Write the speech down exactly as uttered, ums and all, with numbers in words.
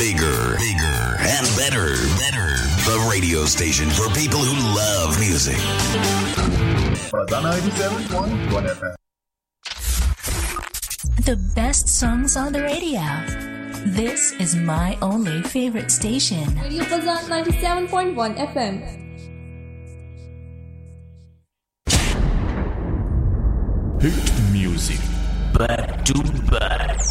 bigger, bigger, and better, better. The radio station for people who love music. ninety-seven point one F M. The best songs on the radio. This is my only favorite station. Radio Fazan ninety-seven point one F M. Hit music back to back.